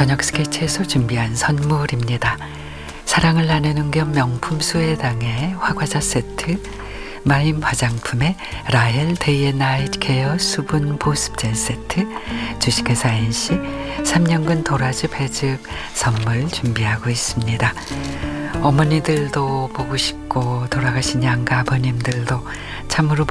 저녁 스케치에서 준비한 선물입니다. 사랑을 나누는 겸 명품 수혜당의 화과자 세트, 마임 화장품의 라헬 데이 앤 나이트 케어 수분 보습젤 세트, 주식회사 NC 3년근 도라지 배즙 선물 준비하고 있습니다. 어머니들도 보고 싶고 돌아가신 양가 아버님들도 참으로